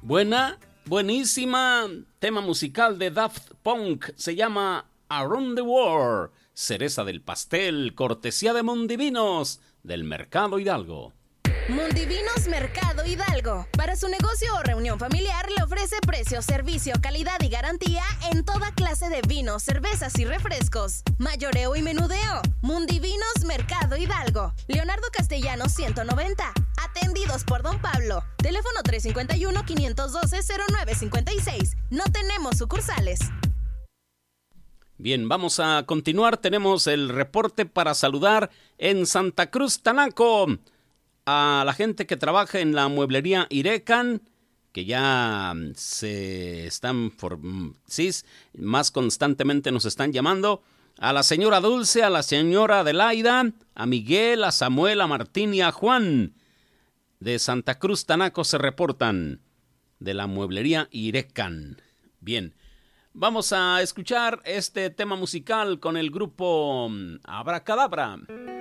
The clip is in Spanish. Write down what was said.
Buenísima tema musical de Daft Punk, se llama Around the World, cereza del pastel, cortesía de Mundivinos, del Mercado Hidalgo. Mundivinos Mercado Hidalgo. Para su negocio o reunión familiar le ofrece precio, servicio, calidad y garantía en toda clase de vinos, cervezas y refrescos. Mayoreo y menudeo. Mundivinos Mercado Hidalgo. Leonardo Castellanos 190. Atendidos por Don Pablo. Teléfono 351-512-0956. No tenemos sucursales. Bien, vamos a continuar. Tenemos el reporte para saludar en Santa Cruz, Tanaco, a la gente que trabaja en la mueblería Irecan, que ya se están más constantemente nos están llamando, a la señora Dulce, a la señora Adelaida, a Miguel, a Samuel, a Martín y a Juan de Santa Cruz, Tanaco se reportan de la mueblería Irecan. Bien, vamos a escuchar este tema musical con el grupo Abracadabra.